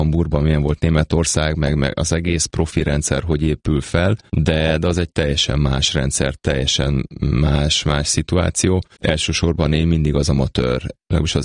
Hamburgban milyen volt Németország, meg az egész profi rendszer, hogy épül fel, de az egy teljesen más rendszer, teljesen más szituáció. Elsősorban én mindig az amatőr, legalábbis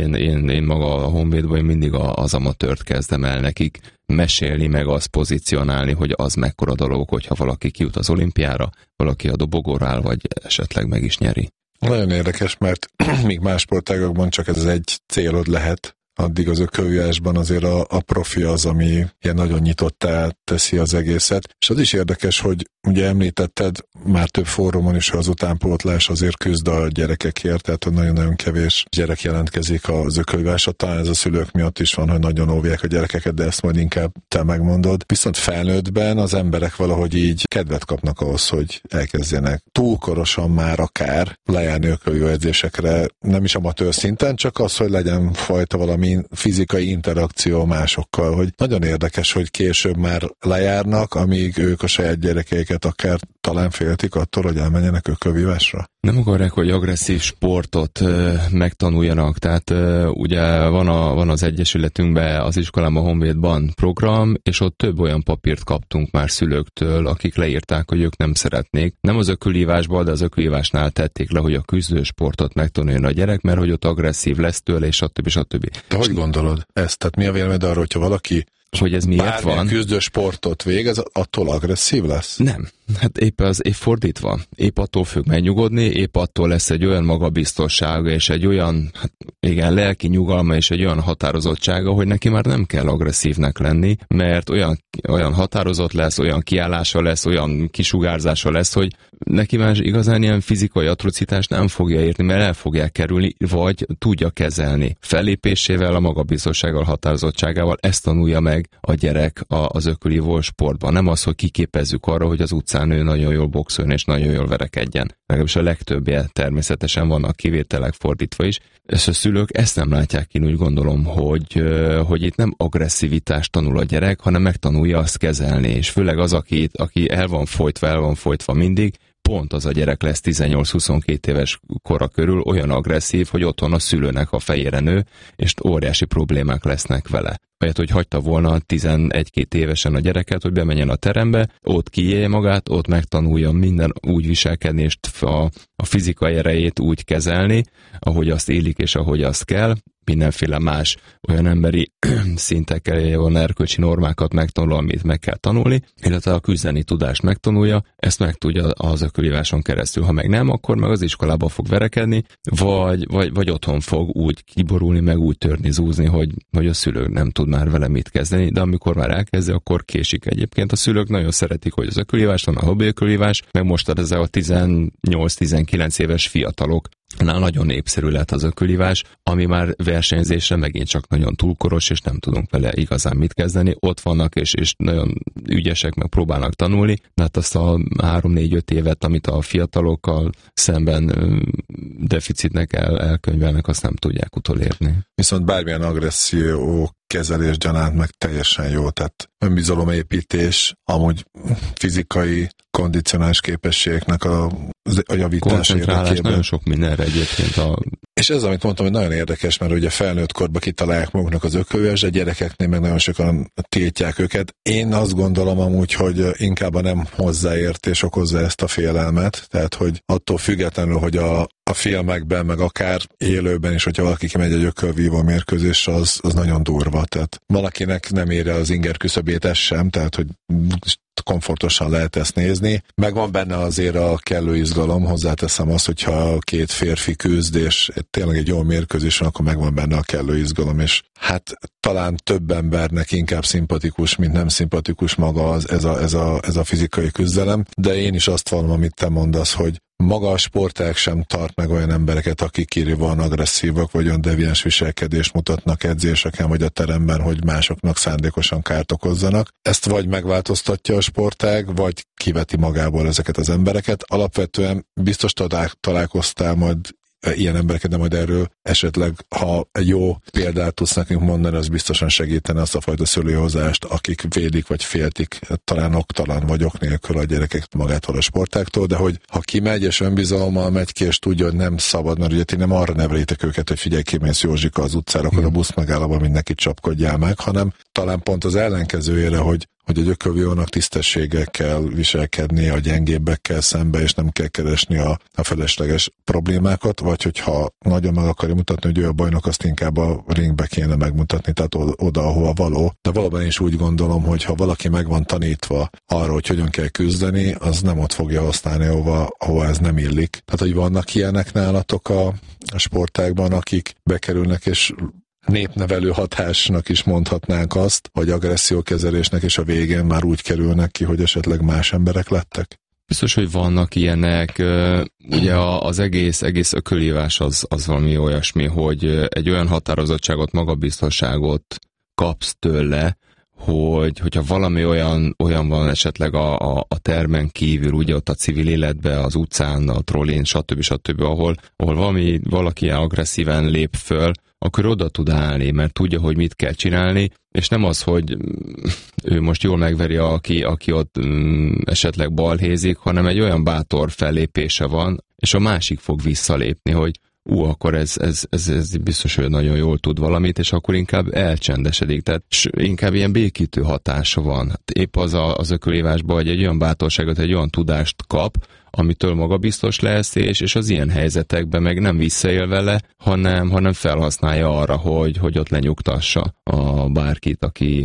én maga a Honvédban én mindig az amatőrt kezdem el nekik mesélni, meg azt pozícionálni, hogy az mekkora dolog, hogyha valaki kijut az olimpiára, valaki a dobogóra áll, vagy esetleg meg is nyeri. Nagyon érdekes, mert míg más sportágokban csak ez egy célod lehet, addig az ökölvívásban azért a profi az, ami ilyen nagyon nyitottá teszi az egészet. És az is érdekes, hogy ugye említetted, már több fórumon is az utánpótlás azért küzd a gyerekekért, tehát hogy nagyon-nagyon kevés gyerek jelentkezik az ökölvívásra. Talán ez a szülők miatt is van, hogy nagyon óvják a gyerekeket, de ezt majd inkább te megmondod. Viszont felnőttben az emberek valahogy így kedvet kapnak ahhoz, hogy elkezdjenek túlkorosan már akár lejárni ökölvívó edzésekre, nem is amatőr szinten, csak az, hogy legyen fajta valami fizikai interakció másokkal, hogy nagyon érdekes, hogy később már lejárnak, amíg ők a saját gyerekeiket akár talán féltik attól, hogy elmenjenek ökölvívásra. Nem akarják, hogy agresszív sportot megtanuljanak, tehát ugye van az egyesületünkben, az iskolában, Honvédban program, és ott több olyan papírt kaptunk már szülőktől, akik leírták, hogy ők nem szeretnék. Nem az ökölvívásban, de az ökölvívásnál tették le, hogy a küzdősportot megtanuljon a gyerek, mert hogy ott agresszív lesz tőle, és stb. De hogy gondolod ezt? Tehát mi a véleményed arról, hogyha valaki hogy ez miért van? Küzdő sportot végez, attól agresszív lesz? Nem. Hát épp fordítva. Épp attól fog megnyugodni, épp attól lesz egy olyan magabiztossága, és egy olyan, lelki nyugalma, és egy olyan határozottsága, hogy neki már nem kell agresszívnek lenni, mert olyan határozott lesz, olyan kiállása lesz, olyan kisugárzása lesz, hogy neki már igazán ilyen fizikai atrocitást nem fogja érni, mert el fogják kerülni, vagy tudja kezelni. Fellépésével, a magabiztossággal, határozottságával ezt tanulja meg a gyerek az ökölvívó sportban. Nem az, hogy kiképezzük arra, hogy az utcán ő nagyon jól boxoljon és nagyon jól verekedjen. Legalábbis a legtöbbje természetesen vannak kivételek fordítva is. És a szülők ezt nem látják ki, úgy gondolom, hogy itt nem agresszivitást tanul a gyerek, hanem megtanulja azt kezelni. És főleg az, aki el van folytva mindig, pont az a gyerek lesz 18-22 éves kora körül olyan agresszív, hogy otthon a szülőnek a fejére nő, és óriási problémák lesznek vele. Olyat, hogy hagyta volna 11-2 évesen a gyereket, hogy bemenjen a terembe, ott kiélje magát, ott megtanulja minden úgy viselkedni, és a fizikai erejét úgy kezelni, ahogy azt élik, és ahogy azt kell, mindenféle más olyan emberi szintekkel, olyan erkölcsi normákat megtanul, amit meg kell tanulni, illetve a küzdeni tudást megtanulja, ezt meg tudja az ökölvíváson keresztül. Ha meg nem, akkor meg az iskolába fog verekedni, vagy otthon fog úgy kiborulni, meg úgy törni, zúzni, hogy a szülő nem tud már vele mit kezdeni, de amikor már elkezdi, akkor késik egyébként. A szülők nagyon szeretik, hogy az ökölvívás van, a hobbi ökölvívás, meg most ez a 18-19 éves fiatalok nagyon népszerű lett az ökölvívás, ami már versenyzésre megint csak nagyon túlkoros, és nem tudunk vele igazán mit kezdeni. Ott vannak, és nagyon ügyesek, meg próbálnak tanulni, de hát azt a 3-4-5 évet, amit a fiatalokkal szemben deficitnek elkönyvelnek, azt nem tudják utolérni. Viszont bármilyen agresszió kezelés gyanánt meg teljesen jó, tehát önbizalomépítés, amúgy fizikai kondicionális képességeknek a javítás érdekében. Nagyon sok mindenre egyébként. És ez, amit mondtam, hogy nagyon érdekes, mert ugye felnőtt korban kitalálják maguknak az ökölvívás, de gyerekeknél meg nagyon sokan tiltják őket. Én azt gondolom amúgy, hogy inkább a nem hozzáértés okozza ezt a félelmet, tehát hogy attól függetlenül, hogy a filmekben, meg akár élőben is, hogyha valaki kimegy egy ökölvívó mérkőzésre, az nagyon durva. Tehát valakinek nem érje az inger küszöbét, ez sem, tehát hogy komfortosan lehet ezt nézni. Megvan benne azért a kellő izgalom, hozzáteszem azt, hogyha két férfi küzd, és tényleg egy jó mérkőzés van, akkor megvan benne a kellő izgalom, és hát talán több embernek inkább szimpatikus, mint nem szimpatikus maga ez a fizikai küzdelem, de én is azt vallom, amit te mondasz, hogy maga a sportág sem tart meg olyan embereket, akik kirívóan agresszívak, vagy olyan deviáns viselkedést mutatnak edzéseken, vagy a teremben, hogy másoknak szándékosan kárt okozzanak. Ezt vagy megváltoztatja a sportág, vagy kiveti magából ezeket az embereket. Alapvetően biztos találkoztál majd ilyen embereket, de majd erről esetleg, ha egy jó példát tudsz nekünk mondani, az biztosan segítene azt a fajta szülőhozást, akik védik vagy féltik, talán oktalan vagy ok nélkül a gyerekeket magától a sportáktól, de hogy ha kimegy és önbizalommal megy ki, és tudja, hogy nem szabad, mert ugye ti nem arra nevelétek őket, hogy figyelj, kimész Józsika az utcára, akkor a busz megállóban mindenkit csapkodjál meg, hanem talán pont az ellenkezőjére, hogy a gyökölvívónak tisztességgel kell viselkedni a gyengébbekkel szembe, és nem kell keresni a felesleges problémákat, vagy hogyha nagyon meg akarja mutatni, hogy ő a bajnok, azt inkább a ringbe kéne megmutatni, tehát oda, ahova való. De valóban is úgy gondolom, hogy ha valaki meg van tanítva arra, hogy hogyan kell küzdeni, az nem ott fogja használni, ahova ez nem illik. Tehát, hogy vannak ilyenek nálatok a sportágban, akik bekerülnek, és népnevelő hatásnak is mondhatnánk azt, hogy agressziókezelésnek, és a végén már úgy kerülnek ki, hogy esetleg más emberek lettek? Biztos, hogy vannak ilyenek. Ugye az egész ökölívás az valami olyasmi, hogy egy olyan határozottságot, magabiztosságot kapsz tőle, hogyha valami olyan van esetleg a termen kívül, ugye ott a civil életben, az utcán, a trollin, stb., ahol valaki ilyen agresszíven lép föl, akkor oda tud állni, mert tudja, hogy mit kell csinálni, és nem az, hogy ő most jól megveri, aki ott esetleg balhézik, hanem egy olyan bátor fellépése van, és a másik fog visszalépni, hogy akkor ez biztos, hogy nagyon jól tud valamit, és akkor inkább elcsendesedik, tehát inkább ilyen békítő hatása van. Épp az ökölívásban, hogy egy olyan bátorságot, egy olyan tudást kap, amitől magabiztos lesz, és az ilyen helyzetekben meg nem visszaél vele, hanem felhasználja arra, hogy ott lenyugtassa a bárkit,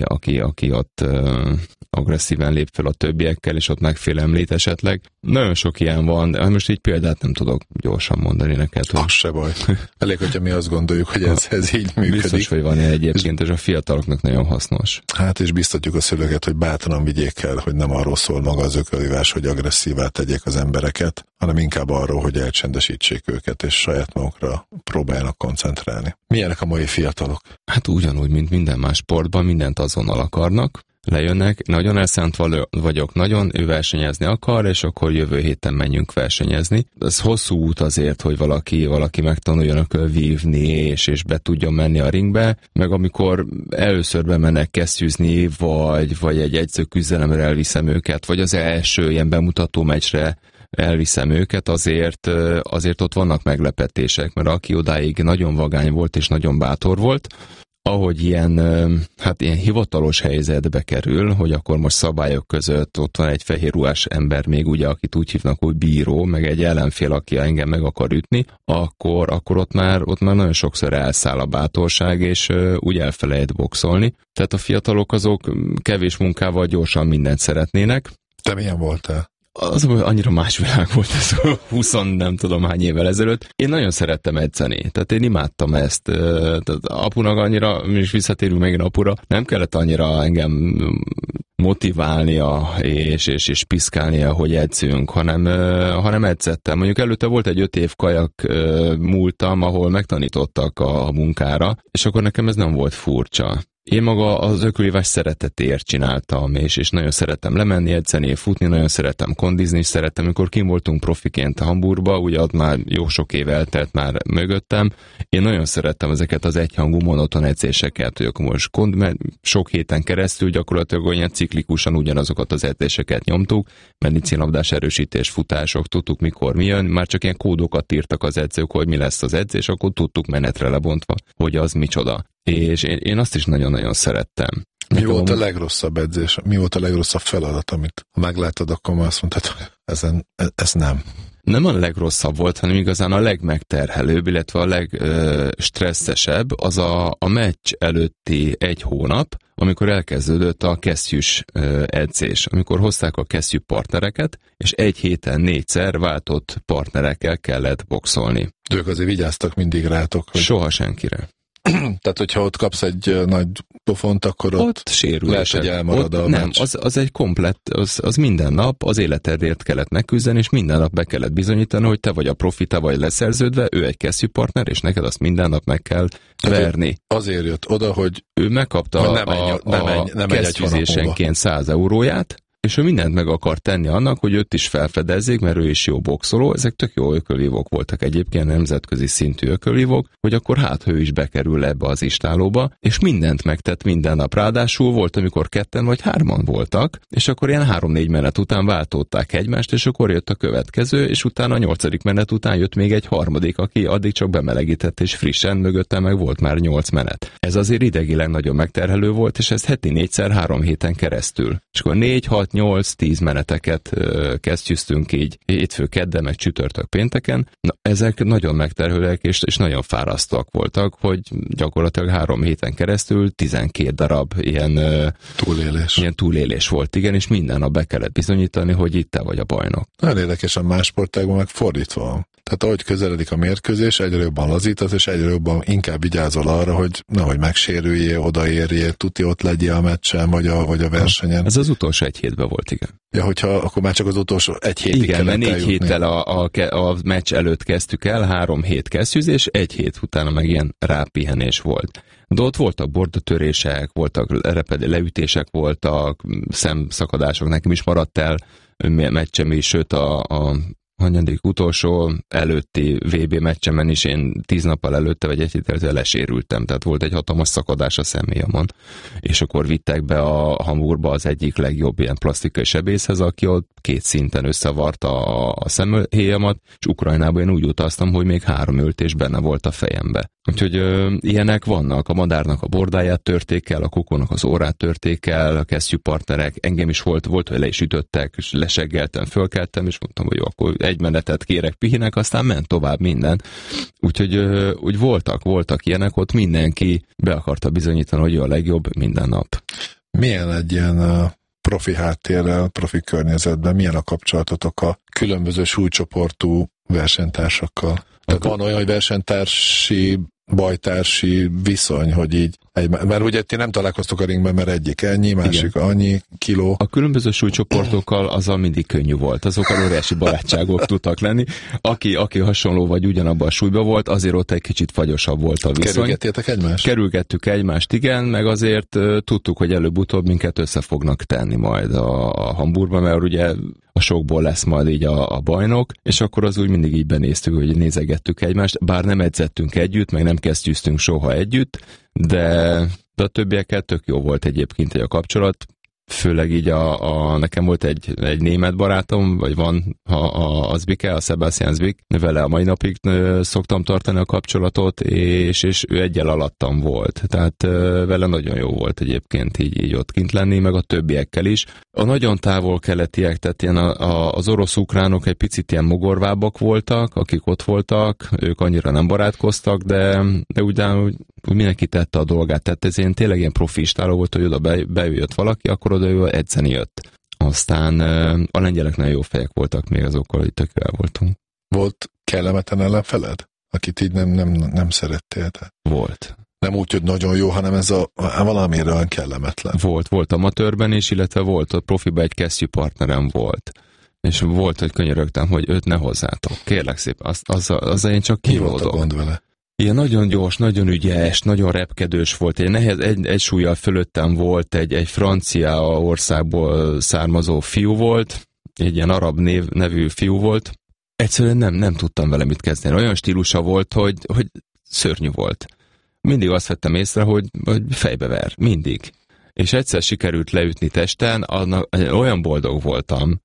aki ott agresszíven lép fel a többiekkel, és ott megfélemlít esetleg. Nagyon sok ilyen van, de most így példát nem tudok gyorsan mondani neked. Az se baj. Elég, hogyha mi azt gondoljuk, hogy ez így működik. Biztos, hogy van egyébként, és a fiataloknak nagyon hasznos. Hát és biztatjuk a szülőket, hogy bátran vigyék el, hogy nem arról szól maga az ökölívás, hogy agresszívá tegyék az embereket, hanem inkább arról, hogy elcsendesítsék őket, és saját magukra próbáljanak koncentrálni. Milyenek a mai fiatalok? Hát ugyanúgy, mint minden más sportban, mindent azonnal akarnak. Lejönnek, nagyon elszánt vagyok, ő versenyezni akar, és akkor jövő héten menjünk versenyezni. Ez hosszú út azért, hogy valaki megtanuljon ökölvívni, és be tudjon menni a ringbe, meg amikor először bemennek kesztyűzni, vagy egy edzőküzdelemre elviszem őket, vagy az első ilyen bemutató meccsre elviszem őket, azért ott vannak meglepetések, mert aki odáig nagyon vagány volt, és nagyon bátor volt, ahogy ilyen hivatalos helyzetbe kerül, hogy akkor most szabályok között ott van egy fehér ruhás ember még ugye, akit úgy hívnak, hogy bíró, meg egy ellenfél, aki engem meg akar ütni, akkor ott már nagyon sokszor elszáll a bátorság, és úgy elfelejt boxolni. Tehát a fiatalok azok kevés munkával gyorsan mindent szeretnének. Te milyen voltál? Az annyira más világ volt ez 20 nem tudom hány évvel ezelőtt. Én nagyon szerettem edzeni, tehát én imádtam ezt. Tehát apunak annyira, és visszatérünk megint apura, nem kellett annyira engem motiválnia és piszkálnia, hogy edzünk, hanem edzettem. Mondjuk előtte volt egy 5 év kajak múltam, ahol megtanítottak a munkára, és akkor nekem ez nem volt furcsa. Én maga az ökölívás szeretetért csináltam, és nagyon szerettem lemenni, edzeni, futni, nagyon szerettem kondizni, és szerettem, amikor kim voltunk profiként Hamburgba, ugye ott már jó sok év eltelt már mögöttem, én nagyon szerettem ezeket az egyhangú monoton edzéseket, hogy akkor most sok héten keresztül gyakorlatilag olyan ciklikusan ugyanazokat az edzéseket nyomtuk, medicínlabdás erősítés, futások, tudtuk mikor mi jön, már csak ilyen kódokat írtak az edzők, hogy mi lesz az edzés, akkor tudtuk menetre lebontva, hogy az micsoda. És én azt is nagyon-nagyon szerettem. Mi volt a legrosszabb edzés? Mi volt a legrosszabb feladat, amit ha meglátod, akkor már azt mondtad, hogy ez nem. Nem a legrosszabb volt, hanem igazán a legmegterhelőbb, illetve a legstresszesebb az a meccs előtti 1 hónap, amikor elkezdődött a kesztyűs edzés, amikor hozták a kesztyű partnereket, és 1 héten 4-szer váltott partnerekkel kellett boxolni. Ők azért vigyáztak mindig rátok. Hogy... Soha senkire. Tehát, hogyha ott kapsz egy nagy pofont, akkor ott lehet, hogy elmarad a meccs. Nem, az egy komplett, az minden nap az életedért kellett megküzdeni, és minden nap be kellett bizonyítani, hogy te vagy a profi, te vagy leszerződve, ő egy kesztyűpartner, és neked azt minden nap meg kell verni. Azért jött oda, hogy ő megkapta a kesztyűzésenként 100 euróját, és ő mindent meg akar tenni annak, hogy őt is felfedezzék, mert ő is jó boxoló, ezek tök jó ökölvívók voltak egyébként, nemzetközi szintű ökölvívók, hogy akkor hát ő is bekerül ebbe az istálóba, és mindent megtett minden nap. Ráadásul volt, amikor 2 vagy 3 voltak, és akkor ilyen 3-4 menet után váltották egymást, és akkor jött a következő, és utána a 8. menet után jött még egy harmadik, aki addig csak bemelegített, és frissen mögötte meg volt már 8 menet. Ez azért idegileg nagyon megterhelő volt, és ez heti 4-szer 3 héten keresztül. És akkor 4, 6, 8, 10 meneteket kezdjük így hétfő, kedden, meg csütörtök, pénteken. Na, ezek nagyon megterhelőek, és nagyon fárasztóak voltak, hogy gyakorlatilag 3 héten keresztül 12 darab ilyen túlélés volt, igen, és minden nap be kellett bizonyítani, hogy itt te vagy a bajnok. Nagyon érdekes, a más sportágban meg fordítva. Tehát ahogy közeledik a mérkőzés, egyre jobban lazítasz, és egyre jobban inkább vigyázol arra, hogy nehogy megsérüljél, odaérjél, tuti ott legyél a meccsen, vagy a versenyen. Ez az utolsó 1 hétben volt, igen. Ja, hogyha akkor már csak az utolsó 1 hétig igen, kellett mert 4 eljutni. héttel a meccs előtt kezdtük el, 3 hét kesztyűzés, 1 hét utána meg ilyen rápihenés volt. De ott voltak bordotörések, voltak leütések voltak, szemszakadások, nekem is maradt el meccsem is, sőt a utolsó előtti VB meccsemen is én 10 nappal előtte, vagy 1 héttel lesérültem, tehát volt egy hatalmas szakadás a szemhéjamon. És akkor vittek be a Hamburgba az egyik legjobb ilyen plastikai sebészhez, aki ott 2 szinten összevarta a szemhéjamat, és Ukrajnában én úgy utaztam, hogy még 3 öltés benne volt a fejembe. Úgyhogy ilyenek vannak, a madárnak a bordáját törték el, a kokónak az órát törték el, a kesztyűpartnerek, engem is volt, hogy le is ütöttek, és leseggeltem, fölkeltem, és mondtam, hogy jó, akkor 1 menetet kérek, pihinek, aztán ment tovább minden. Úgyhogy úgy voltak ilyenek, ott mindenki be akarta bizonyítani, hogy ő a legjobb minden nap. Milyen egy ilyen profi háttérrel, profi környezetben, milyen a kapcsolatotok a különböző súlycsoportú versenytársakkal? Tehát van olyan, hogy versenytársi, bajtársi viszony, hogy így, mert ugye ti nem találkoztok a ringben, mert egyik ennyi, másik igen. Annyi kiló. A különböző súlycsoportokkal azzal mindig könnyű volt, azokkal óriási barátságok tudtak lenni. Aki hasonló vagy ugyanabban a súlyban volt, azért ott egy kicsit fagyosabb volt a viszony. Kerülgettétek egymást? Kerülgettük egymást, igen, meg azért tudtuk, hogy előbb-utóbb minket össze fognak tenni majd a Hamburgban, mert ugye a sokból lesz majd így a bajnok, és akkor az úgy mindig így benéztük, hogy nézegettük egymást, bár nem edzettünk együtt, meg nem kesztyűztünk soha együtt, de a többiekkel tök jó volt egyébként a kapcsolat, főleg így nekem volt egy német barátom, vagy van a Zbike, a Sebastian Zbik, vele a mai napig szoktam tartani a kapcsolatot, és ő egyel alattam volt, tehát vele nagyon jó volt egyébként így ott kint lenni, meg a többiekkel is. A nagyon távol-keletiek, tehát ilyen az orosz-ukránok egy picit ilyen mogorvábbak voltak, akik ott voltak, ők annyira nem barátkoztak, de úgy mindenki tette a dolgát, tehát ez tényleg ilyen profi istáló volt, hogy oda bejött valaki, akkor oda ő edzeni jött. Aztán a lengyelek nagyon jó fejek voltak még azokkal, hogy tök el voltunk. Volt kellemetlen ellenfeled? Akit így nem szerettél? Tehát. Volt. Nem úgy, hogy nagyon jó, hanem ez valamiről olyan kellemetlen. Volt amatőrben is, illetve volt a profiban egy kesztyűpartnerem volt. És volt, hogy könyörögtem, hogy őt ne hozzátok. Kérlek szépen, azzal én csak kívódom. Mi volt a gond vele? Ilyen nagyon gyors, nagyon ügyes, nagyon repkedős volt. Egy súllyal fölöttem volt, egy francia országból származó fiú volt, egy ilyen arab nevű fiú volt. Egyszerűen nem tudtam vele mit kezdeni. Olyan stílusa volt, hogy szörnyű volt. Mindig azt vettem észre, hogy fejbever. Mindig. És egyszer sikerült leütni testen, olyan boldog voltam,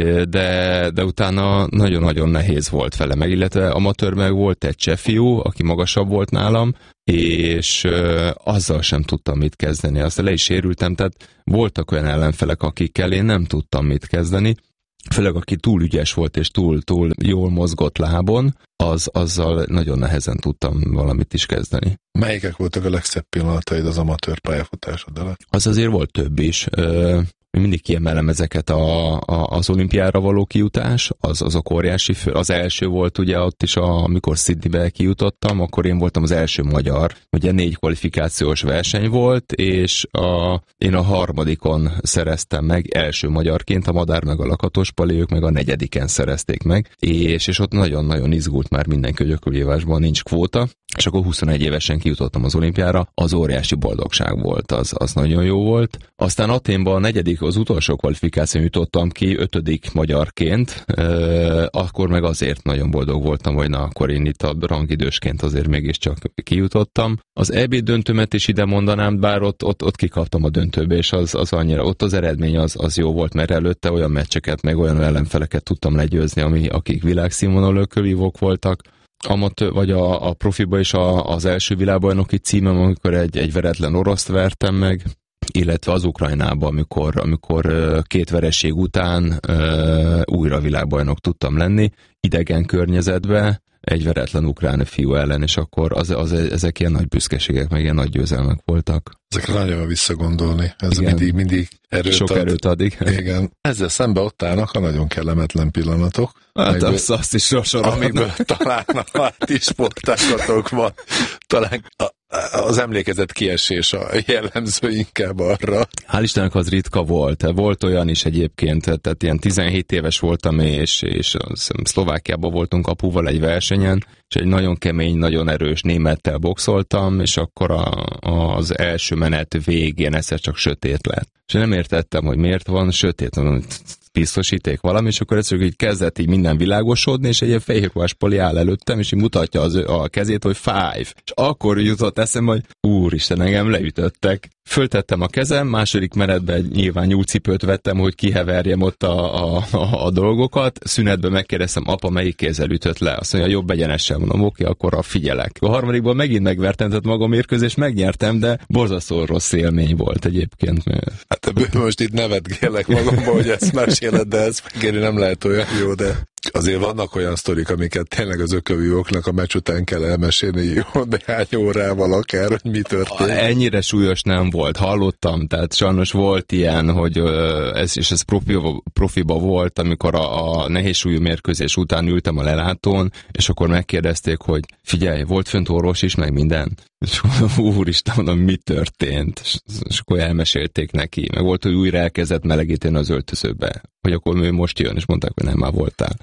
de utána nagyon-nagyon nehéz volt vele meg, illetve amatőr meg volt egy cseh fiú, aki magasabb volt nálam, és azzal sem tudtam mit kezdeni, aztán le is sérültem, tehát voltak olyan ellenfelek, akikkel én nem tudtam mit kezdeni, főleg aki túl ügyes volt és túl jól mozgott lábon, azzal nagyon nehezen tudtam valamit is kezdeni. Melyikek voltak a legszebb pillanataid az amatőr pályafutásod alatt? Az azért volt több is. Mindig kiemelem ezeket az olimpiára való kijutás, azok óriási. Az első volt ugye ott is, amikor Sydneybe kijutottam, akkor én voltam az első magyar. Ugye 4 kvalifikációs verseny volt, és én a 3. szereztem meg első magyarként, a Madár meg a Lakatos Pali, ők meg a 4. szerezték meg, és ott nagyon-nagyon izgult már mindenki, hogy ökölvívásban nincs kvóta, és akkor 21 évesen kijutottam az olimpiára, az óriási boldogság volt, az nagyon jó volt. Aztán Athénban a negyedik, az utolsó kvalifikáción jutottam ki, 5. magyarként, akkor meg azért nagyon boldog voltam, hogy akkor én itt a rangidősként azért mégiscsak kijutottam. Az EB döntőmet is ide mondanám, bár ott kikaptam a döntőbe, és az annyira, ott az eredmény az jó volt, mert előtte olyan meccseket, meg olyan ellenfeleket tudtam legyőzni, akik világszínvonalú kövívók voltak. Vagy a profiba is az első világbajnoki címem, amikor egy veretlen oroszt vertem meg, illetve az Ukrajnában, amikor 2 vereség után újra világbajnok tudtam lenni, idegen környezetbe, egy veretlen ukrán fiú ellen, és akkor ezek ilyen nagy büszkeségek, meg ilyen nagy győzelmek voltak. Ezekre nagyon visszagondolni, ez mindig sok erőt ad. Igen. Ezzel szemben ott állnak a nagyon kellemetlen pillanatok. Hát azt is sorolom. Amiből talán a ti sportágatokban talán az emlékezet kiesés a jellemző inkább arra. Hál' Istennek az ritka volt. Volt olyan is egyébként, tehát ilyen 17 éves voltam, és Szlovákiában voltunk apuval egy versenyen, és egy nagyon kemény, nagyon erős némettel boxoltam, és akkor az első menet végén egyszer csak sötét lett. És nem értettem, hogy miért van sötét, biztosíték valami, és akkor egyszerűen így kezdett így minden világosodni, és egy ilyen fehérruhás poli áll előttem, és így mutatja a kezét, hogy 5. És akkor jutott eszembe, hogy úristen, engem leütöttek. Föltettem a kezem, második menetben nyilván nyúlcipőt vettem, hogy kiheverjem ott a dolgokat. Szünetben megkérdeztem, apa, melyik kézzel ütött le? Azt mondja, jobb egyenesen, mondom, oké, akkor figyelek. A harmadikban megint megvertem, tehát maga mérkőzést megnyertem, de borzasztó rossz élmény volt egyébként. Hát most itt nevetgélek magamba, hogy ezt meséled, de ezt megérni nem lehet olyan jó, de azért vannak olyan sztorik, amiket tényleg az ökölvívóknak a meccs után kell elmesélni jó néhány órával akár, hogy mi történt. Ennyire súlyos nem volt, hallottam, tehát sajnos volt ilyen, hogy ez profiba volt, amikor a nehézsúlyú mérkőzés után ültem a lelátón, és akkor megkérdezték, hogy figyelj, volt fönt orvos is, meg minden. És úristen, mondom, mi történt? És akkor elmesélték neki. Meg volt, hogy újra elkezdett melegíteni az öltözőbe. Hogy akkor ő most jön, és mondták, hogy nem, már voltál.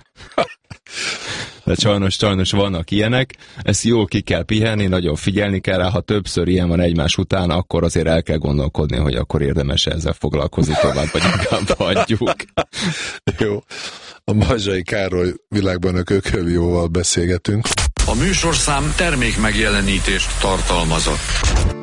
De sajnos vannak ilyenek. Ezt jó ki kell pihenni, nagyon figyelni kell rá. Ha többször ilyen van egymás után, akkor azért el kell gondolkodni, hogy akkor érdemes ezzel foglalkozni tovább, vagy inkább hagyjuk. Jó. A Mazsai Károly világbajnok ökölvíróval beszélgetünk. A műsorszám termék megjelenítést tartalmazott.